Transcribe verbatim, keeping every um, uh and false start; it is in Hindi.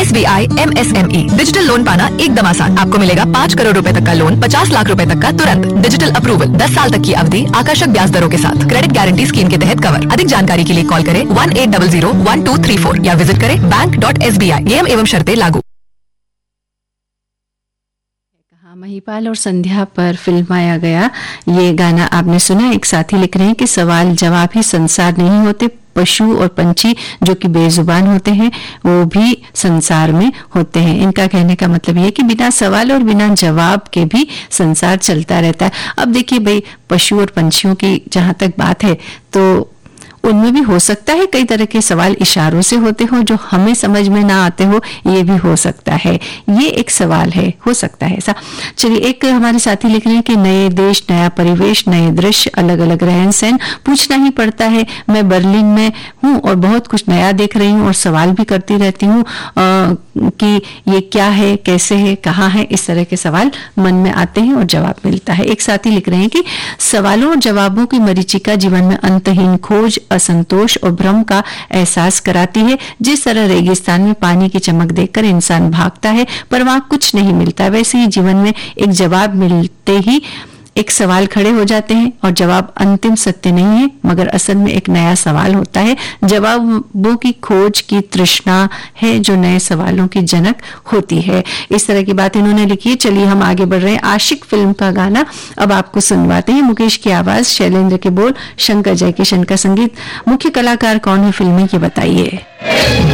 S B I am S M E digital loan पाना एकदम आसान। आपको मिलेगा पाँच करोड़ रुपए तक का लोन पचास लाख रुपए तक का तुरंत। डिजिटल अप्रूवल, दस साल तक की अवधि, आकर्षक ब्याज दरों के साथ। क्रेडिट गारंटी स्कीम के तहत कवर। अधिक जानकारी के लिए कॉल करें one eight double zero one two three four या विजिट करें bank dot S B I. नियम एवं शर्तें लागू। महिपाल और संध्या पर फिल्माया गया ये गाना आपने सुना। एक साथी लिख रहे हैं कि सवाल जवाब ही संसार नहीं होते, पशु और पंछी जो कि बेजुबान होते हैं वो भी संसार में होते हैं। इनका कहने का मतलब ये कि बिना सवाल और बिना जवाब के भी संसार चलता रहता है। अब देखिए भाई, पशु और पंछियों की जहां तक बात है तो उनमें भी हो सकता है कई तरह के सवाल इशारों से होते हो जो हमें समझ में ना आते हो, ये भी हो सकता है। ये एक सवाल है, हो सकता है ऐसा। चलिए, एक हमारे साथी लिख रहे हैं कि नए देश, नया परिवेश, नए दृश्य, अलग अलग रहन सहन, पूछना ही पड़ता है। मैं बर्लिन में हूँ और बहुत कुछ नया देख रही हूँ और सवाल भी करती रहती हूँ कि ये क्या है, कैसे है, कहाँ है। इस तरह के सवाल मन में आते हैं और जवाब मिलता है। एक साथी लिख रहे हैं कि सवालों और जवाबों की मरीचिका जीवन में अंतहीन खोज, असंतोष और भ्रम का एहसास कराती है। जिस तरह रेगिस्तान में पानी की चमक देखकर इंसान भागता है पर वहां कुछ नहीं मिलता, वैसे ही जीवन में एक जवाब मिलते ही एक सवाल खड़े हो जाते हैं और जवाब अंतिम सत्य नहीं है मगर असल में एक नया सवाल होता है। जवाबों की खोज की तृष्णा है जो नए सवालों की जनक होती है। इस तरह की बात इन्होंने लिखी है। चलिए हम आगे बढ़ रहे हैं। आशिक फिल्म का गाना अब आपको सुनवाते हैं। मुकेश की आवाज, शैलेंद्र के बोल, शंकर जयकिशन का संगीत। मुख्य कलाकार कौन है फिल्म में, ये बताइए।